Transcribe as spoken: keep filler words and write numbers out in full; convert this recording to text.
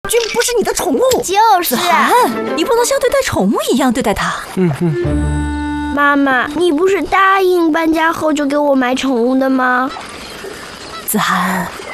君不是你的宠物。 就是。 子涵，你不能像对待宠物一样对待它。 嗯哼。 妈妈，你不是答应搬家后就给我买宠物的吗？ 子涵，